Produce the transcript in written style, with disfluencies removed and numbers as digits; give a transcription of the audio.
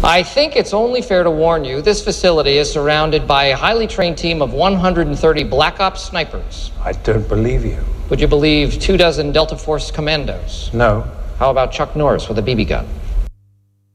I think it's only fair to warn you, this facility is surrounded by a highly trained team of 130 Black Ops snipers. I don't believe you. Would you believe 24 Delta Force commandos? No. How about Chuck Norris with a BB gun?